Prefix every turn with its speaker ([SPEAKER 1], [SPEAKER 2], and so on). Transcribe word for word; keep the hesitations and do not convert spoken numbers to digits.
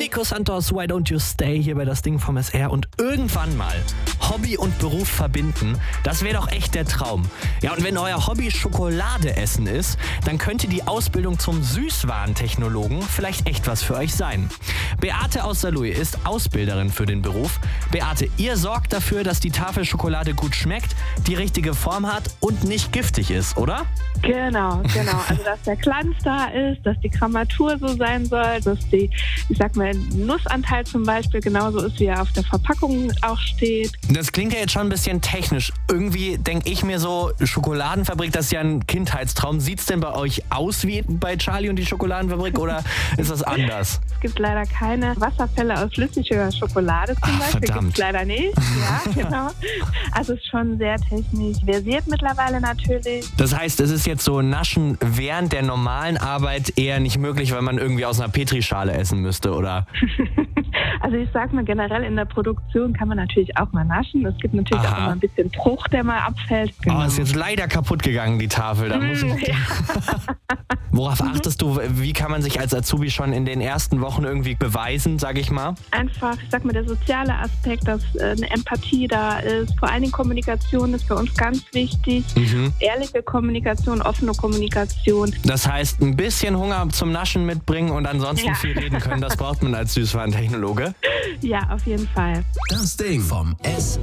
[SPEAKER 1] Nico Santos, Why Don't You Stay hier bei Das Ding vom S R und irgendwann mal Hobby und Beruf verbinden, das wäre doch echt der Traum. Ja, und wenn euer Hobby Schokolade essen ist, dann könnte die Ausbildung zum Süßwarentechnologen vielleicht echt was für euch sein. Beate aus Saarlouis ist Ausbilderin für den Beruf. Beate, ihr sorgt dafür, dass die Tafel Schokolade gut schmeckt, die richtige Form hat und nicht giftig ist, oder?
[SPEAKER 2] Genau, genau. Also, dass der Glanz da ist, dass die Grammatur so sein soll, dass die, ich sag mal, Nussanteil zum Beispiel genauso ist, wie er auf der Verpackung auch steht.
[SPEAKER 1] Das klingt ja jetzt schon ein bisschen technisch. Irgendwie denke ich mir so, Schokoladenfabrik, das ist ja ein Kindheitstraum. Sieht's denn bei euch aus wie bei Charlie und die Schokoladenfabrik oder ist das anders?
[SPEAKER 2] Es gibt leider keine Wasserfälle aus flüssiger Schokolade zum
[SPEAKER 1] Ach,
[SPEAKER 2] Beispiel.
[SPEAKER 1] verdammt.
[SPEAKER 2] Gibt's leider nicht. Ja, genau. Also es ist schon sehr technisch versiert mittlerweile natürlich.
[SPEAKER 1] Das heißt, es ist jetzt so Naschen während der normalen Arbeit eher nicht möglich, weil man irgendwie aus einer Petrischale essen müsste, oder?
[SPEAKER 2] Also ich sag mal, generell in der Produktion kann man natürlich auch mal naschen. Es gibt natürlich
[SPEAKER 1] Aha.
[SPEAKER 2] auch immer ein bisschen Bruch, der mal abfällt.
[SPEAKER 1] Oh, ist jetzt leider kaputt gegangen, die Tafel. Da muss ich
[SPEAKER 2] ja.
[SPEAKER 1] Worauf achtest du? Wie kann man sich als Azubi schon in den ersten Wochen irgendwie beweisen, sage ich mal?
[SPEAKER 2] Einfach, ich sag mal, der soziale Aspekt, dass äh, eine Empathie da ist. Vor allen Dingen Kommunikation ist für uns ganz wichtig.
[SPEAKER 1] Mhm.
[SPEAKER 2] Ehrliche Kommunikation, offene Kommunikation.
[SPEAKER 1] Das heißt, ein bisschen Hunger zum Naschen mitbringen und ansonsten
[SPEAKER 2] Ja.
[SPEAKER 1] viel reden können, das braucht man als Süßwarentechnologe.
[SPEAKER 2] Ja, auf jeden Fall.
[SPEAKER 3] Das Ding vom S